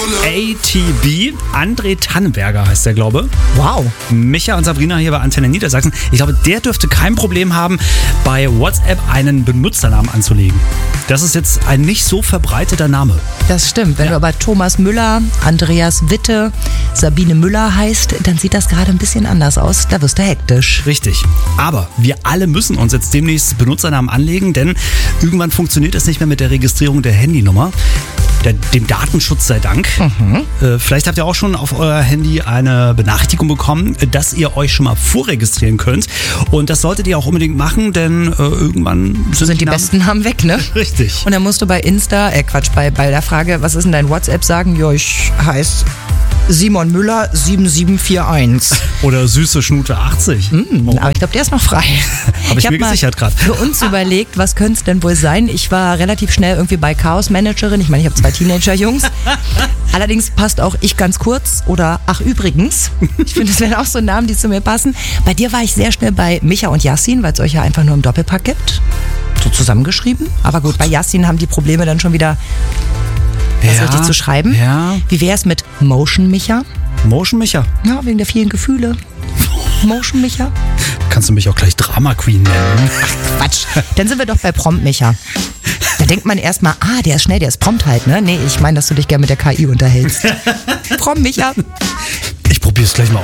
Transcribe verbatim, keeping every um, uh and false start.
A T B, André Tannenberger heißt der, glaube ich. Wow. Micha und Sabrina hier bei Antenne Niedersachsen. Ich glaube, der dürfte kein Problem haben, bei WhatsApp einen Benutzernamen anzulegen. Das ist jetzt ein nicht so verbreiteter Name. Das stimmt. Wenn Ja. du aber Thomas Müller, Andreas Witte, Sabine Müller heißt, dann sieht das gerade ein bisschen anders aus. Da wirst du hektisch. Richtig. Aber wir alle müssen uns jetzt demnächst Benutzernamen anlegen, denn irgendwann funktioniert es nicht mehr mit der Registrierung der Handynummer. Der, dem Datenschutz sei Dank. Mhm. Äh, vielleicht habt ihr auch schon auf euer Handy eine Benachrichtigung bekommen, dass ihr euch schon mal vorregistrieren könnt. Und das solltet ihr auch unbedingt machen, denn äh, irgendwann sind, Sind die Namen- besten Namen weg, ne? Richtig. Und dann musst du bei Insta, äh Quatsch, bei, bei der Frage, was ist denn dein WhatsApp, sagen, ja, ich heiße Simon Müller sieben sieben vier eins. Oder süße Schnute achtzig. Hm, Oh. aber ich glaube, der ist noch frei. Hab ich hab mir mal gesichert grad. Für uns überlegt, was könnte es denn wohl sein? Ich war relativ schnell irgendwie bei Chaos Managerin. Ich meine, ich habe zwei Teenager-Jungs. Allerdings passt auch ich ganz kurz oder ach übrigens. Ich finde, das wären auch so Namen, die zu mir passen. Bei dir war ich sehr schnell bei Micha und Yassin, weil es euch ja einfach nur im Doppelpack gibt. So zusammengeschrieben. Aber gut, bei Yassin haben die Probleme dann schon wieder, das Ja, richtig zu schreiben. ja. Wie wäre es mit Motion Micha? Motion Micha. Ja, wegen der vielen Gefühle. Motion Micha? Kannst du mich auch gleich Drama Queen nennen? Quatsch. Dann sind wir doch bei Prompt Micha. Da denkt man erstmal, ah, der ist schnell, der ist prompt halt, ne? Nee, ich meine, dass du dich gerne mit der K I unterhältst. Prompt Micha. Ich probier's gleich mal aus.